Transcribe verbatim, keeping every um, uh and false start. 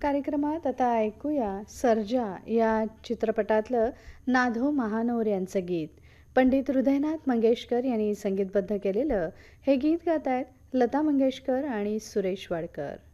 कार्यक्रमात आता ऐकूया सर्जा या चित्रपटातलं नाधो महानोर यांचं गीत. पंडित हृदयनाथ मंगेशकर यांनी संगीतबद्ध केलेलं हे गीत गात आहेत लता मंगेशकर आणि सुरेश वाडकर.